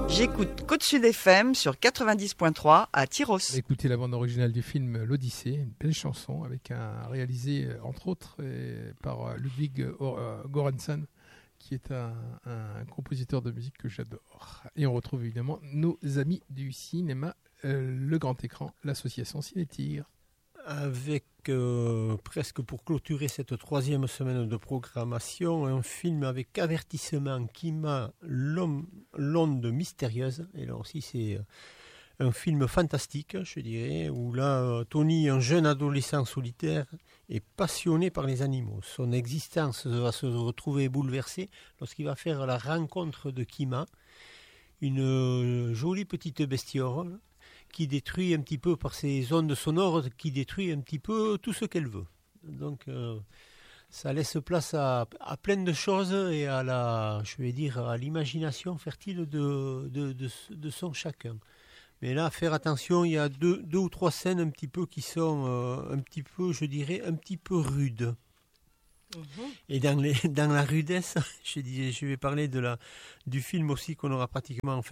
J'écoute Côte Sud FM sur 90.3 à Tyros. Écoutez la bande originale du film L'Odyssée, une belle chanson réalisée entre autres par Ludwig Göransson, qui est un compositeur de musique que j'adore. Et on retrouve évidemment nos amis du cinéma, le grand écran, l'association Cinétire. Avec presque pour clôturer cette troisième semaine de programmation, un film avec avertissement qui m'a l'onde mystérieuse. Et là aussi c'est un film fantastique, je dirais, où là Tony, un jeune adolescent solitaire, est passionné par les animaux. Son existence va se retrouver bouleversée lorsqu'il va faire la rencontre de Kima, une jolie petite bestiole qui détruit un petit peu par ses ondes sonores, qui détruit un petit peu tout ce qu'elle veut. Donc ça laisse place à plein de choses et à l'imagination fertile de son chacun. Mais là, faire attention, il y a deux ou trois scènes un petit peu qui sont un petit peu, je dirais, un petit peu rudes. Et dans la rudesse, je vais parler du film aussi qu'on aura pratiquement en fait